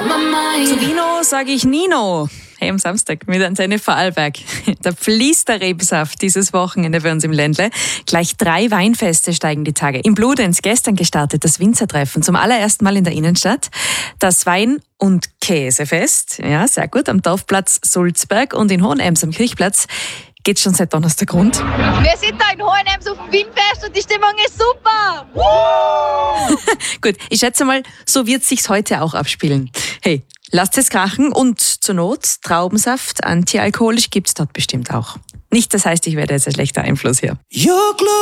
Zu Vino sage ich Nino. Hey, am Samstag mit Antenne Vorarlberg. Da fließt der Rebsaft dieses Wochenende bei uns im Ländle. Gleich 3 Weinfeste steigen die Tage. Im Bludenz gestern gestartet das Winzertreffen zum allerersten Mal in der Innenstadt. Das Wein- und Käsefest, ja, sehr gut, am Dorfplatz Sulzberg, und in Hohenems am Kirchplatz geht's schon seit Donnerstag rund. Wir sind da in Hohenems auf dem Weinfest und die Stimmung ist super. Gut, ich schätze mal, so wird sich's heute auch abspielen. Hey, lasst es krachen, und zur Not Traubensaft, antialkoholisch, gibt's dort bestimmt auch. Nicht, das heißt, ich werde jetzt ein schlechter Einfluss hier.